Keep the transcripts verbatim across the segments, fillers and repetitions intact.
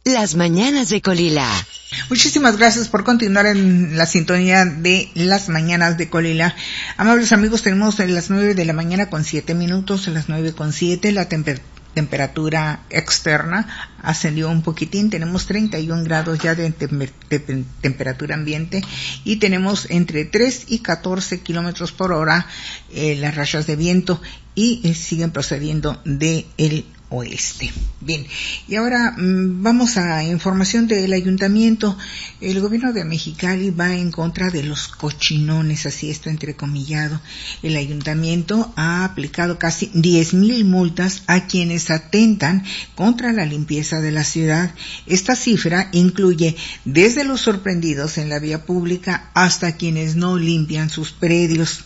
Las Mañanas de Colila. Muchísimas gracias por continuar en la sintonía de Las Mañanas de Colila. Amables amigos, tenemos a las nueve de la mañana con siete minutos, a las nueve con siete, la temperatura temperatura externa ascendió un poquitín, tenemos treinta y un grados ya de, tem- de temperatura ambiente y tenemos entre tres y catorce kilómetros por hora eh, las rachas de viento y eh, siguen procediendo de el oeste. Bien, y ahora mmm, vamos a información del ayuntamiento. El gobierno de Mexicali va en contra de los cochinones, así está entrecomillado. El ayuntamiento ha aplicado casi diez mil multas a quienes atentan contra la limpieza de la ciudad. Esta cifra incluye desde los sorprendidos en la vía pública hasta quienes no limpian sus predios.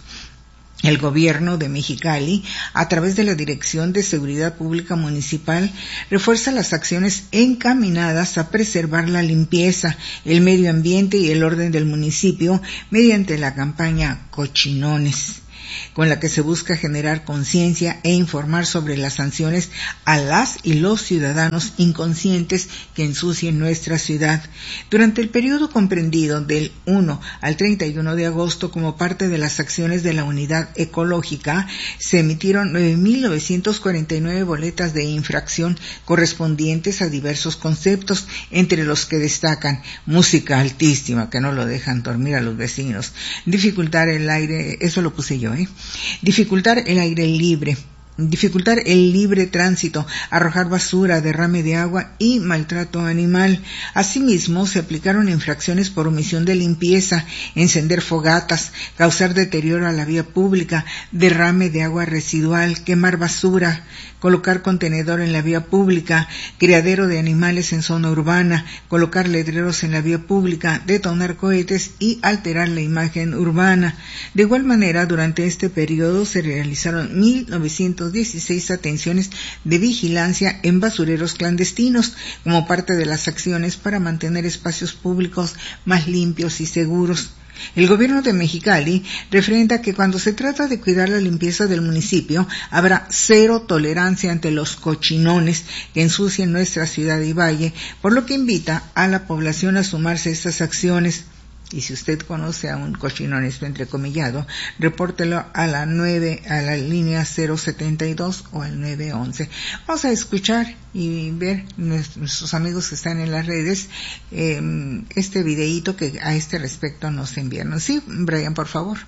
El gobierno de Mexicali, a través de la Dirección de Seguridad Pública Municipal, refuerza las acciones encaminadas a preservar la limpieza, el medio ambiente y el orden del municipio mediante la campaña Cochinones, con la que se busca generar conciencia e informar sobre las sanciones a las y los ciudadanos inconscientes que ensucien nuestra ciudad. Durante el periodo comprendido del primero al treinta y uno de agosto, como parte de las acciones de la Unidad Ecológica, se emitieron nueve mil novecientas cuarenta y nueve boletas de infracción correspondientes a diversos conceptos, entre los que destacan música altísima, que no lo dejan dormir a los vecinos, dificultar el aire, eso lo puse yo, ¿eh? dificultar el aire libre, dificultar el libre tránsito, arrojar basura, derrame de agua y maltrato animal. Asimismo, se aplicaron infracciones por omisión de limpieza, encender fogatas, causar deterioro a la vía pública, derrame de agua residual, quemar basura, colocar contenedor en la vía pública, criadero de animales en zona urbana, colocar letreros en la vía pública, detonar cohetes y alterar la imagen urbana. De igual manera, durante este periodo se realizaron mil novecientas dieciséis atenciones de vigilancia en basureros clandestinos, como parte de las acciones para mantener espacios públicos más limpios y seguros. El gobierno de Mexicali refrenda que cuando se trata de cuidar la limpieza del municipio, habrá cero tolerancia ante los cochinones que ensucian nuestra ciudad y valle, por lo que invita a la población a sumarse a estas acciones. Y si usted conoce a un cochinón entrecomillado, repórtelo a la nueve, a la línea cero setenta y dos o al nueve once. Vamos a escuchar y ver nuestros amigos que están en las redes eh, este videíto que a este respecto nos enviaron. Sí, Brian, por favor.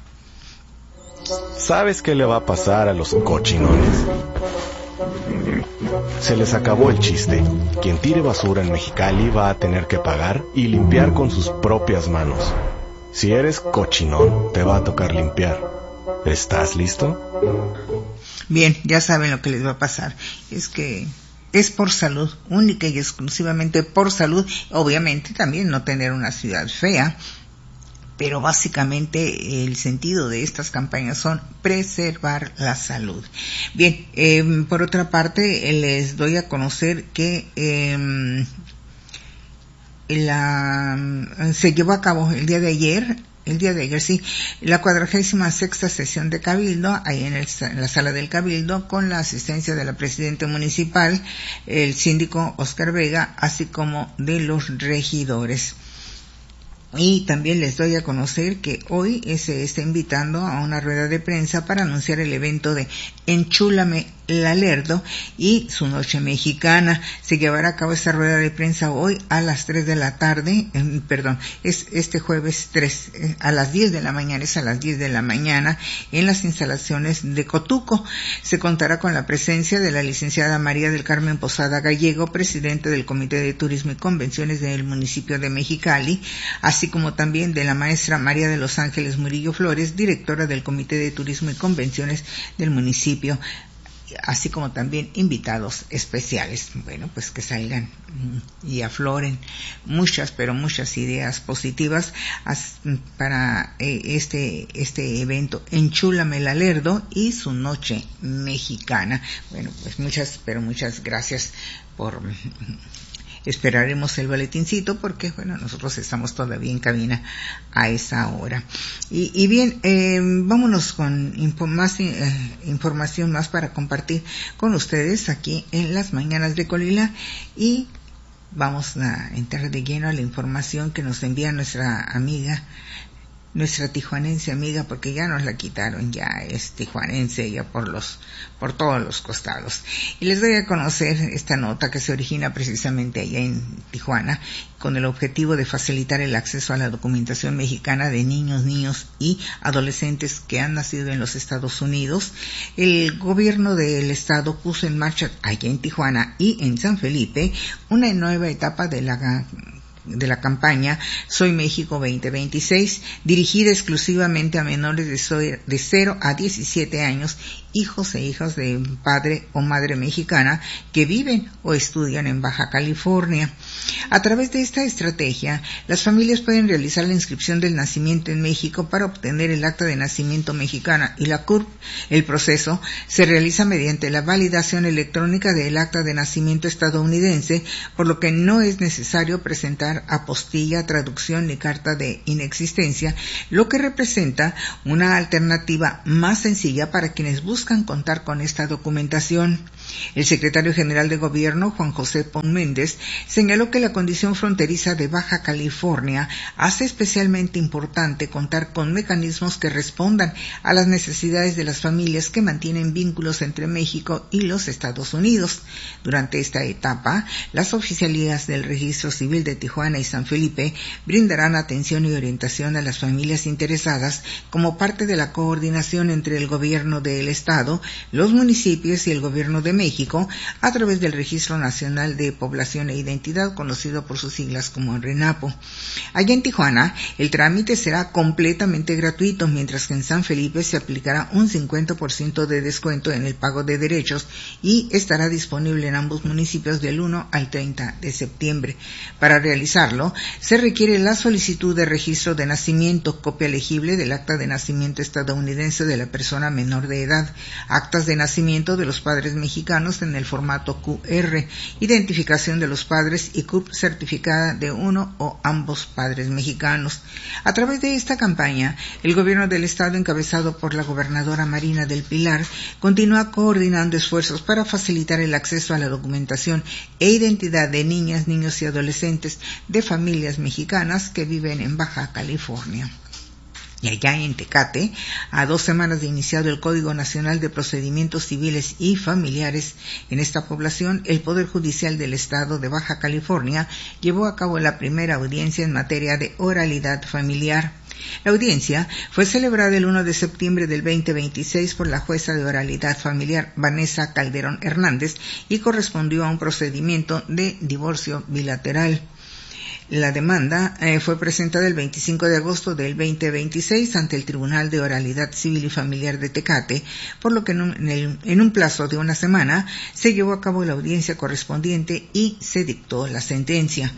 ¿Sabes qué le va a pasar a los cochinones? Se les acabó el chiste. Quien tire basura en Mexicali va a tener que pagar y limpiar con sus propias manos. Si eres cochinón, te va a tocar limpiar. ¿Estás listo? Bien, ya saben lo que les va a pasar. Es que es por salud, única y exclusivamente por salud. Obviamente también no tener una ciudad fea, pero básicamente el sentido de estas campañas son preservar la salud. Bien, eh, por otra parte, les doy a conocer que eh, la, se llevó a cabo el día de ayer, el día de ayer sí, la cuadragésima sexta sesión de Cabildo, ahí en, el, en la sala del Cabildo, con la asistencia de la presidenta municipal, el síndico Oscar Vega, así como de los regidores. Y también les doy a conocer que hoy se está invitando a una rueda de prensa para anunciar el evento de Enchúlame la Lerdo y su noche mexicana. Se llevará a cabo esta rueda de prensa hoy a las tres de la tarde, eh, perdón, es este jueves tres, eh, a las diez de la mañana, es a las diez de la mañana, en las instalaciones de Cotuco. Se contará con la presencia de la licenciada María del Carmen Posada Gallego, presidenta del Comité de Turismo y Convenciones del municipio de Mexicali, así como también de la maestra María de los Ángeles Murillo Flores, directora del Comité de Turismo y Convenciones del municipio, así como también invitados especiales. Bueno, pues que salgan y afloren muchas, pero muchas ideas positivas para este este evento Enchúlame la Lerdo y su noche mexicana. Bueno, pues muchas, pero muchas gracias por... Esperaremos el boletincito porque, bueno, nosotros estamos todavía en cabina a esa hora. Y, y bien, eh, vámonos con info, más eh, información más para compartir con ustedes aquí en las Mañanas de Colila. Y vamos a entrar de lleno a la información que nos envía nuestra amiga, nuestra tijuanense amiga, porque ya nos la quitaron, ya es tijuanense ya por los, por todos los costados. Y les doy a conocer esta nota que se origina precisamente allá en Tijuana, con el objetivo de facilitar el acceso a la documentación mexicana de niños, niños y adolescentes que han nacido en los Estados Unidos. El gobierno del estado puso en marcha allá en Tijuana y en San Felipe una nueva etapa de la de la campaña Soy México veinte veintiséis, dirigida exclusivamente a menores de cero a diecisiete años, hijos e hijas de padre o madre mexicana que viven o estudian en Baja California. A través de esta estrategia, las familias pueden realizar la inscripción del nacimiento en México para obtener el acta de nacimiento mexicana y la C U R P. El proceso se realiza mediante la validación electrónica del acta de nacimiento estadounidense, por lo que no es necesario presentar apostilla, traducción ni carta de inexistencia, lo que representa una alternativa más sencilla para quienes buscan contar con esta documentación. El secretario general de Gobierno, Juan José Pon Méndez, señaló que la condición fronteriza de Baja California hace especialmente importante contar con mecanismos que respondan a las necesidades de las familias que mantienen vínculos entre México y los Estados Unidos. Durante esta etapa, las oficialías del Registro Civil de Tijuana y San Felipe brindarán atención y orientación a las familias interesadas como parte de la coordinación entre el gobierno del Estado, los municipios y el gobierno de México a través del Registro Nacional de Población e Identidad, conocido por sus siglas como RENAPO. Allá en Tijuana, el trámite será completamente gratuito, mientras que en San Felipe se aplicará un cincuenta por ciento de descuento en el pago de derechos y estará disponible en ambos municipios del uno al treinta de septiembre. Para realizarlo, se requiere la solicitud de registro de nacimiento, copia legible del acta de nacimiento estadounidense de la persona menor de edad, actas de nacimiento de los padres mexicanos en el formato Q R, identificación de los padres y C U R P certificada de uno o ambos padres mexicanos. A través de esta campaña, el gobierno del estado, encabezado por la gobernadora Marina del Pilar, continúa coordinando esfuerzos para facilitar el acceso a la documentación e identidad de niñas, niños y adolescentes de familias mexicanas que viven en Baja California. Y allá en Tecate, a dos semanas de iniciado el Código Nacional de Procedimientos Civiles y Familiares, en esta población, el Poder Judicial del Estado de Baja California llevó a cabo la primera audiencia en materia de oralidad familiar. La audiencia fue celebrada el uno de septiembre del veinte veintiséis por la jueza de oralidad familiar Vanessa Calderón Hernández y correspondió a un procedimiento de divorcio bilateral. La demanda eh, fue presentada el veinticinco de agosto del veinte veintiséis ante el Tribunal de Oralidad Civil y Familiar de Tecate, por lo que en un, en, el, en un plazo de una semana se llevó a cabo la audiencia correspondiente y se dictó la sentencia.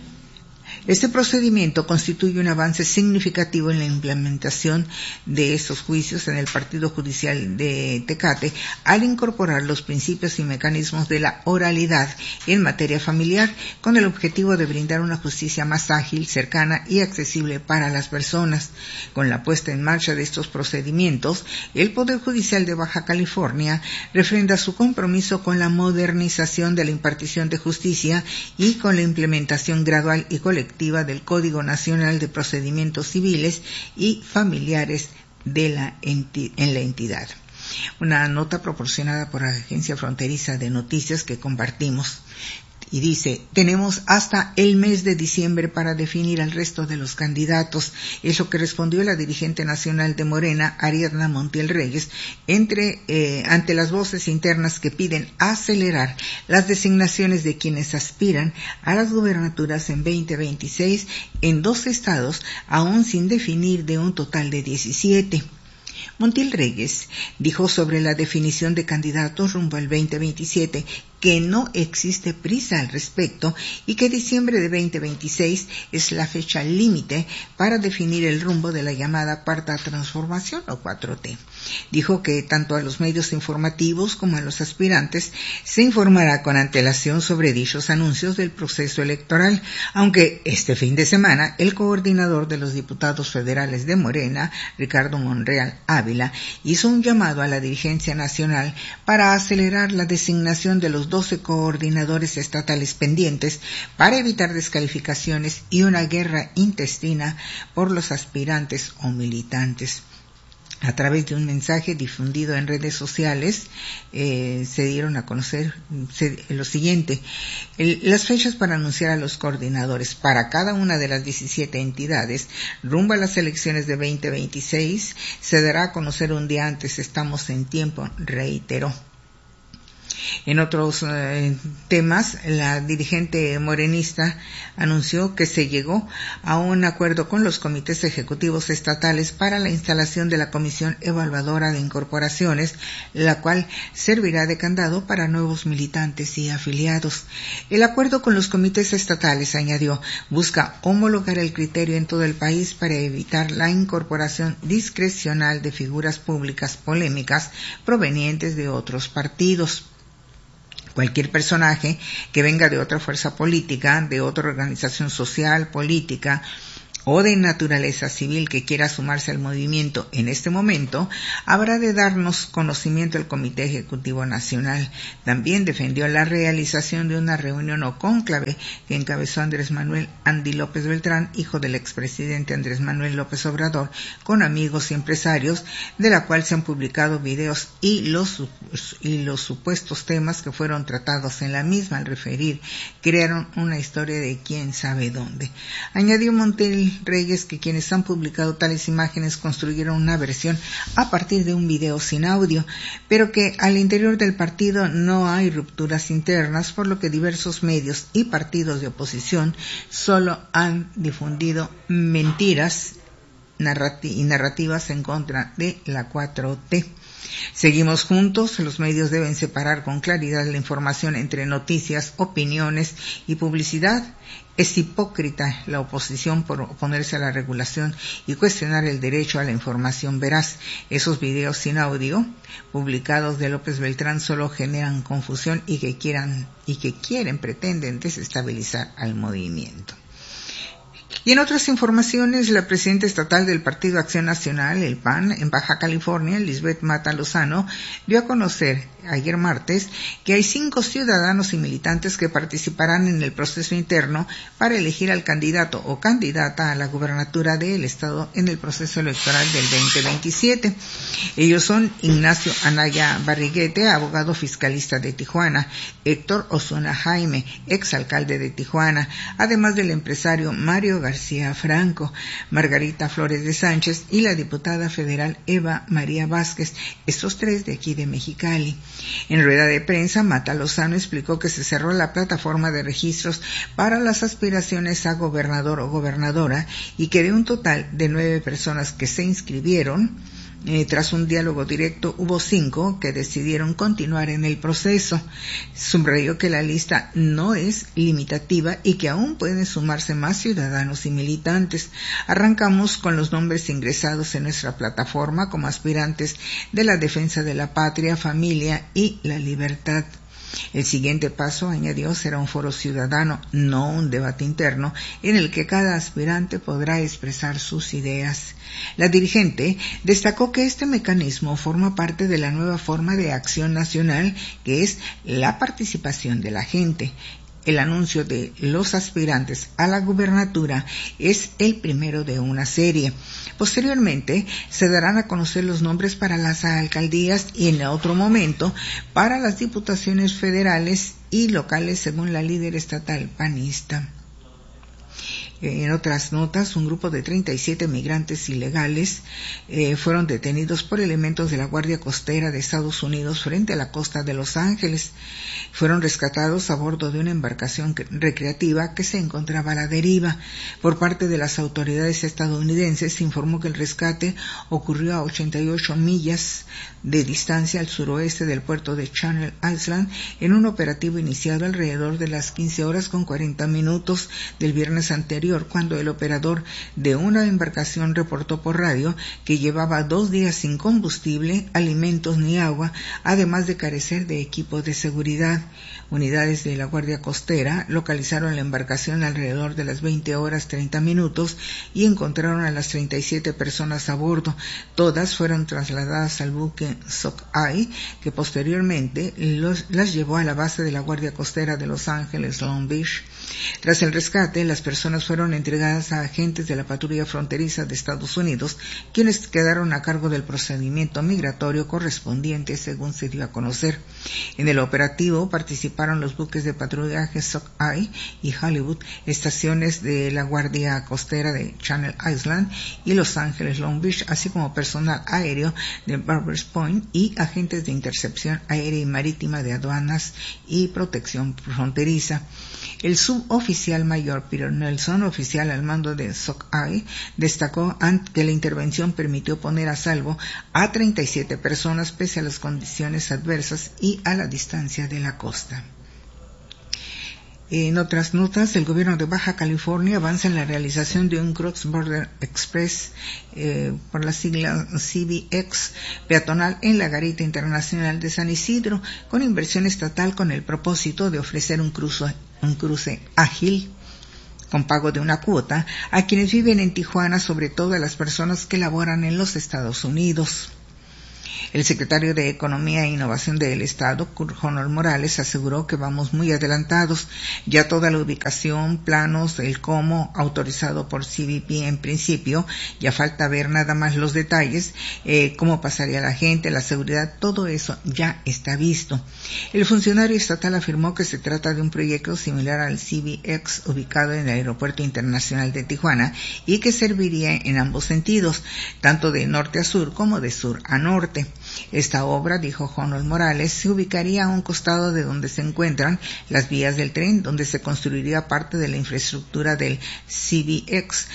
Este procedimiento constituye un avance significativo en la implementación de estos juicios en el Partido Judicial de Tecate al incorporar los principios y mecanismos de la oralidad en materia familiar con el objetivo de brindar una justicia más ágil, cercana y accesible para las personas. Con la puesta en marcha de estos procedimientos, el Poder Judicial de Baja California refrenda su compromiso con la modernización de la impartición de justicia y con la implementación gradual y colectiva del Código Nacional de Procedimientos Civiles y Familiares de la enti- en la entidad. Una nota proporcionada por la Agencia Fronteriza de Noticias que compartimos. Y dice, tenemos hasta el mes de diciembre para definir al resto de los candidatos. Es lo que respondió la dirigente nacional de Morena, Ariadna Montiel Reyes, entre, eh, ante las voces internas que piden acelerar las designaciones de quienes aspiran a las gubernaturas en veinte veintiséis en dos estados, aún sin definir de un total de diecisiete. Montiel Reyes dijo sobre la definición de candidatos rumbo al veinte veintisiete que no existe prisa al respecto y que diciembre de veinte veintiséis es la fecha límite para definir el rumbo de la llamada Cuarta Transformación o cuatro T. Dijo que tanto a los medios informativos como a los aspirantes se informará con antelación sobre dichos anuncios del proceso electoral, aunque este fin de semana el coordinador de los diputados federales de Morena, Ricardo Monreal Ávila, hizo un llamado a la dirigencia nacional para acelerar la designación de los doce coordinadores estatales pendientes para evitar descalificaciones y una guerra intestina por los aspirantes o militantes. A través de un mensaje difundido en redes sociales, eh, se dieron a conocer se, lo siguiente. El, las fechas para anunciar a los coordinadores para cada una de las diecisiete entidades rumbo a las elecciones de veinte veintiséis se dará a conocer un día antes. Estamos en tiempo, reiteró. En otros eh, temas, la dirigente morenista anunció que se llegó a un acuerdo con los comités ejecutivos estatales para la instalación de la Comisión Evaluadora de Incorporaciones, la cual servirá de candado para nuevos militantes y afiliados. El acuerdo con los comités estatales, añadió, busca homologar el criterio en todo el país para evitar la incorporación discrecional de figuras públicas polémicas provenientes de otros partidos. Cualquier personaje que venga de otra fuerza política, de otra organización social, política o de naturaleza civil que quiera sumarse al movimiento en este momento, habrá de darnos conocimiento al Comité Ejecutivo Nacional. También defendió la realización de una reunión o cónclave que encabezó Andrés Manuel Andy López Beltrán, hijo del expresidente Andrés Manuel López Obrador, con amigos y empresarios, de la cual se han publicado videos y los, y los supuestos temas que fueron tratados en la misma. Al referir, crearon una historia de quién sabe dónde. Añadió Montel Reyes que quienes han publicado tales imágenes construyeron una versión a partir de un video sin audio, pero que al interior del partido no hay rupturas internas, por lo que diversos medios y partidos de oposición solo han difundido mentiras y narrativas en contra de la cuatro T. Seguimos juntos, los medios deben separar con claridad la información entre noticias, opiniones y publicidad. Es hipócrita la oposición por oponerse a la regulación y cuestionar el derecho a la información veraz. Esos videos sin audio publicados de López Beltrán solo generan confusión y que quieran y que quieren pretenden desestabilizar al movimiento. Y en otras informaciones, la presidenta estatal del Partido Acción Nacional, el P A N, en Baja California, Lisbeth Mata Lozano, dio a conocer ayer martes que hay cinco ciudadanos y militantes que participarán en el proceso interno para elegir al candidato o candidata a la gubernatura del estado en el proceso electoral del veinte veintisiete. Ellos son Ignacio Anaya Barriguete, abogado fiscalista de Tijuana, Héctor Osuna Jaime, exalcalde de Tijuana, además del empresario Mario García Franco, Margarita Flores de Sánchez y la diputada federal Eva María Vázquez, estos tres de aquí de Mexicali. En rueda de prensa, Mata Lozano explicó que se cerró la plataforma de registros para las aspiraciones a gobernador o gobernadora y que de un total de nueve personas que se inscribieron, Eh, tras un diálogo directo, hubo cinco que decidieron continuar en el proceso. Subrayó que la lista no es limitativa y que aún pueden sumarse más ciudadanos y militantes. Arrancamos con los nombres ingresados en nuestra plataforma como aspirantes de la defensa de la patria, familia y la libertad. El siguiente paso, añadió, será un foro ciudadano, no un debate interno, en el que cada aspirante podrá expresar sus ideas. La dirigente destacó que este mecanismo forma parte de la nueva forma de acción nacional, que es la participación de la gente. El anuncio de los aspirantes a la gubernatura es el primero de una serie. Posteriormente, se darán a conocer los nombres para las alcaldías y en otro momento para las diputaciones federales y locales según la líder estatal panista. En otras notas, un grupo de treinta y siete migrantes ilegales eh, fueron detenidos por elementos de la Guardia Costera de Estados Unidos frente a la costa de Los Ángeles. Fueron rescatados a bordo de una embarcación recreativa que se encontraba a la deriva. Por parte de las autoridades estadounidenses se informó que el rescate ocurrió a ochenta y ocho millas de distancia al suroeste del puerto de Channel Island en un operativo iniciado alrededor de las quince horas con cuarenta minutos del viernes anterior anterior, cuando el operador de una embarcación reportó por radio que llevaba dos días sin combustible, alimentos ni agua, además de carecer de equipo de seguridad. Unidades de la Guardia Costera localizaron la embarcación alrededor de las veinte horas treinta minutos y encontraron a las treinta y siete personas a bordo. Todas fueron trasladadas al buque Sockeye, que posteriormente los, las llevó a la base de la Guardia Costera de Los Ángeles, Long Beach. Tras el rescate, las personas fueron entregadas a agentes de la patrulla fronteriza de Estados Unidos, quienes quedaron a cargo del procedimiento migratorio correspondiente, según se dio a conocer. En el operativo participaron los buques de patrullaje Sockeye y Hollywood, estaciones de la Guardia Costera de Channel Island y Los Ángeles, Long Beach, así como personal aéreo de Barbers Point y agentes de intercepción aérea y marítima de aduanas y protección fronteriza. El suboficial mayor Peter Nelson, oficial al mando de Sockeye, destacó que la intervención permitió poner a salvo a treinta y siete personas pese a las condiciones adversas y a la distancia de la costa. En otras notas, el gobierno de Baja California avanza en la realización de un Cross Border Express, eh, por la sigla C B X, peatonal en la Garita Internacional de San Isidro, con inversión estatal con el propósito de ofrecer un cruce, un cruce ágil, con pago de una cuota, a quienes viven en Tijuana, sobre todo a las personas que laboran en los Estados Unidos. El secretario de Economía e Innovación del Estado, Kurt Honor Morales, aseguró que vamos muy adelantados. Ya toda la ubicación, planos, el cómo, autorizado por C B P en principio, ya falta ver nada más los detalles, eh, cómo pasaría la gente, la seguridad, todo eso ya está visto. El funcionario estatal afirmó que se trata de un proyecto similar al C B X ubicado en el Aeropuerto Internacional de Tijuana y que serviría en ambos sentidos, tanto de norte a sur como de sur a norte. Esta obra, dijo Honor Morales, se ubicaría a un costado de donde se encuentran las vías del tren, donde se construiría parte de la infraestructura del C B X,